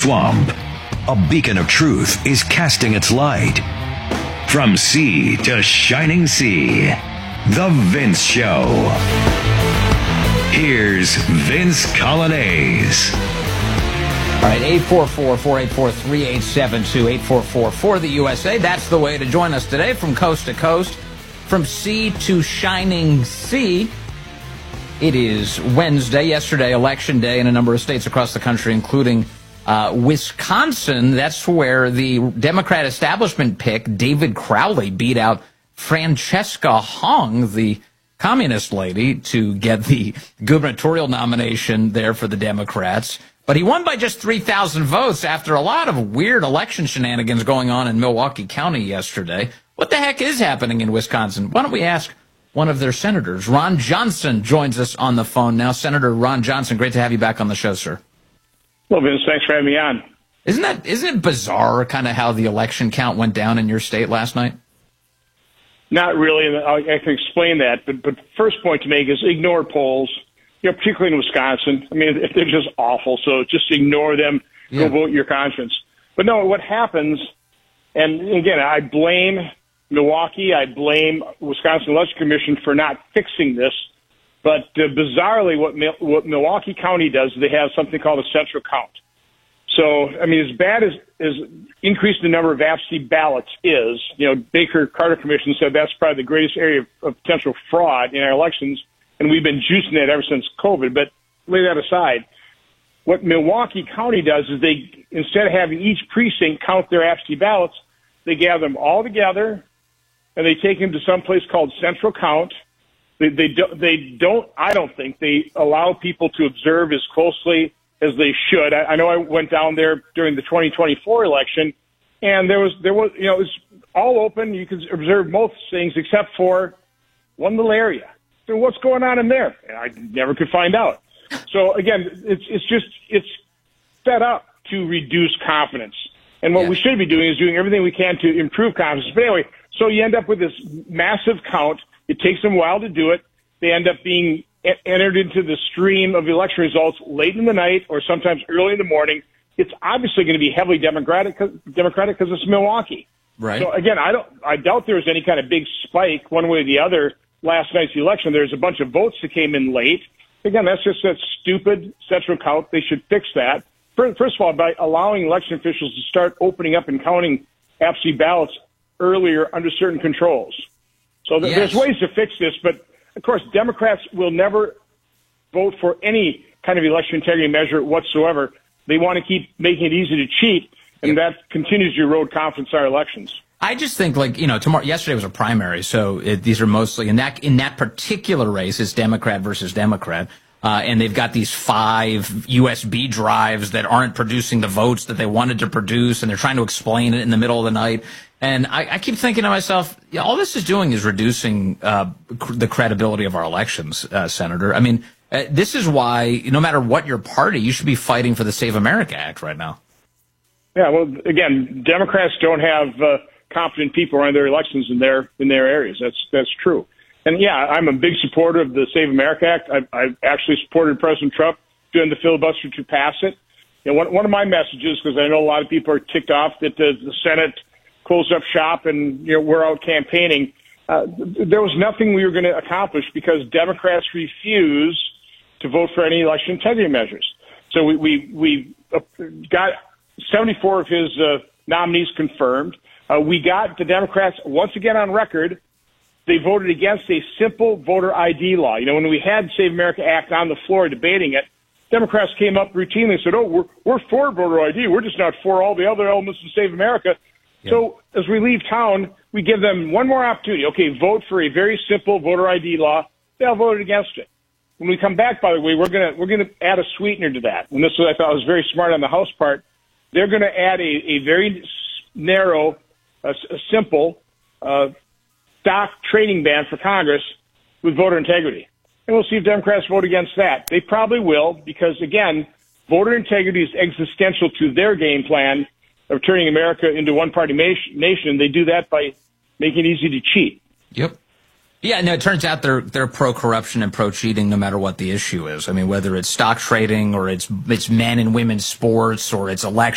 swamp, a beacon of truth is casting its light. From sea to shining sea, The Vince Show. Here's Vince Coglianese. All right, 844-484-3872, 844 the USA. That's the way to join us today from coast to coast, from sea to shining sea. It is Wednesday, yesterday, Election Day in a number of states across the country, including Wisconsin. That's where the Democrat establishment pick, David Crowley, beat out Francesca Hong, the communist lady, to get the gubernatorial nomination there for the Democrats. But he won by just 3,000 votes after a lot of weird election shenanigans going on in Milwaukee County yesterday. What the heck is happening in Wisconsin? Why don't we ask one of their senators? Ron Johnson joins us on the phone now. Senator Ron Johnson, great to have you back on the show, sir. Well, Vince, thanks for having me on. Isn't it bizarre kind of how the election count went down in your state last night? Not really. I can explain that. But first point to make is ignore polls. Particularly in Wisconsin. I mean, they're just awful. So just ignore them. Go vote your conscience. But no, what happens, and again, I blame Milwaukee. I blame Wisconsin Election Commission for not fixing this. But bizarrely, what Milwaukee County does, they have something called a central count. So, I mean, as bad as increasing the number of absentee ballots is, Baker Carter Commission said that's probably the greatest area of potential fraud in our elections. And we've been juicing that ever since COVID. But lay that aside. What Milwaukee County does is they, instead of having each precinct count their absentee ballots, they gather them all together and they take them to some place called Central Count. They don't, I don't think they allow people to observe as closely as they should. I know I went down there during the 2024 election and there was, it was all open. You could observe most things except for one little area. So what's going on in there? I never could find out. So again, it's set up to reduce confidence. And what we should be doing is doing everything we can to improve confidence. But anyway, so you end up with this massive count. It takes them a while to do it. They end up being entered into the stream of election results late in the night or sometimes early in the morning. It's obviously going to be heavily Democratic because it's Milwaukee. Right. So again, I doubt there was any kind of big spike one way or the other. Last night's election, there's a bunch of votes that came in late. Again, that's just that stupid central count. They should fix that. First of all, by allowing election officials to start opening up and counting absentee ballots earlier under certain controls. So there's ways to fix this, but of course, Democrats will never vote for any kind of election integrity measure whatsoever. They want to keep making it easy to cheat, and that continues to erode confidence in our elections. I just think, yesterday was a primary, so these are mostly in that particular race, it's Democrat versus Democrat, and they've got these 5 USB drives that aren't producing the votes that they wanted to produce, and they're trying to explain it in the middle of the night. And I keep thinking to myself, all this is doing is reducing the credibility of our elections, Senator. I mean, this is why, no matter what your party, you should be fighting for the Save America Act right now. Yeah, well, again, Democrats don't have competent people running their elections in their areas. That's true. And yeah, I'm a big supporter of the Save America Act. I've actually supported President Trump doing the filibuster to pass it. One of my messages, because I know a lot of people are ticked off that the Senate closed up shop and we're out campaigning. There was nothing we were going to accomplish because Democrats refuse to vote for any election integrity measures. So we got 74 of his nominees confirmed. We got the Democrats once again on record. They voted against a simple voter ID law. When we had Save America Act on the floor debating it, Democrats came up routinely and said, we're for voter ID. We're just not for all the other elements of Save America. Yeah. So as we leave town, we give them one more opportunity. Okay, vote for a very simple voter ID law. They all voted against it. When we come back, by the way, we're gonna add a sweetener to that. And this I thought was very smart on the House part. They're going to add a very narrow, a simple stock trading ban for Congress with voter integrity. And we'll see if Democrats vote against that. They probably will because, again, voter integrity is existential to their game plan of turning America into one-party nation. They do that by making it easy to cheat. Yep. Yeah, no, it turns out they're pro-corruption and pro-cheating no matter what the issue is. I mean, whether it's stock trading or it's men and women's sports or it's election.